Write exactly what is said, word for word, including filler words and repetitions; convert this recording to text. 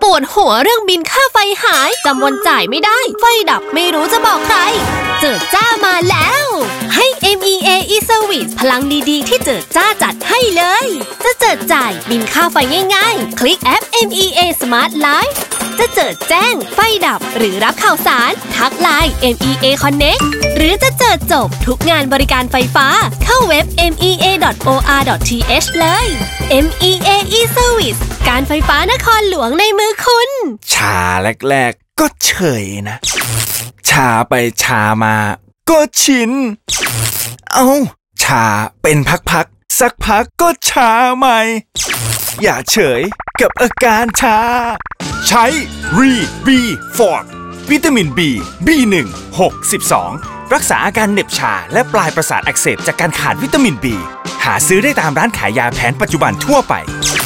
ปวดหัวเรื่องบินค่าไฟหายจำวันจ่ายไม่ได้ไฟดับไม่รู้จะบอกใครเจิดจ้ามาแล้วให้ เอ็ม อี เอ e-service พลังดีๆที่เจิดจ้าจัดให้เลยจะเจิดจ่ายบินค่าไฟง่ายๆคลิกแอป เอ็ม อี เอ Smart Life จะเจิดแจ้งไฟดับหรือรับข่าวสารทักไลน์ เอ็ม อี เอ Connect หรือจะเจิดจบทุกงานบริการไฟฟ้าเข้าเว็บ เอ็ม อี เอ ดอท โอ อาร์ ดอท ที เอช เลย เอ็ม อี เอ e-service การไฟฟ้านครหลวงในมือคุณชาแรกๆก็เฉยนะชาไปชามาก็ชินเอาชาเป็นพักๆสักพักก็ชาใหม่อย่าเฉยกับอาการชาใช้ รีบี ฟอร์ วิตามิน B บี หนึ่ง หก สิบสอง รักษาอาการเหน็บชาและปลายประสาทอักเสบจากการขาดวิตามิน B หาซื้อได้ตามร้านขายยาแผนปัจจุบันทั่วไป